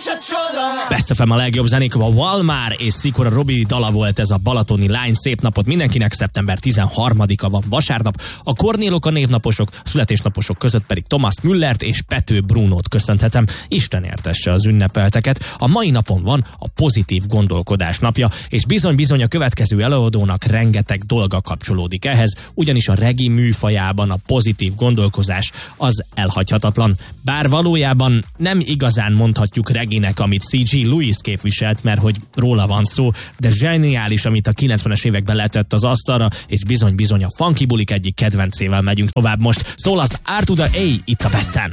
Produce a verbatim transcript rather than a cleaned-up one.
Best ef em a legjobb zenék, a Walmár és Szikora Robi dala volt ez a balatoni lány. Szép napot mindenkinek, szeptember tizenharmadika van vasárnap. A Kornélok a névnaposok, a születésnaposok között pedig Thomas Müllert és Pető Brunót köszönhetem. Isten értesse az ünnepelteket. A mai napon van a pozitív gondolkodás napja, és bizony-bizony a következő előadónak rengeteg dolga kapcsolódik ehhez, ugyanis a reggae műfajában a pozitív gondolkozás az elhagyhatatlan. Bár valójában nem igazán mondhatjuk reggae-nek, amit cé gé Lewis képviselt, mert hogy róla van szó, de zseniális, amit a kilencvenes években letett az asztalra, és bizony-bizony a funky bulik egyik kedvencével megyünk tovább most. Szól az R to the A itt a Besten.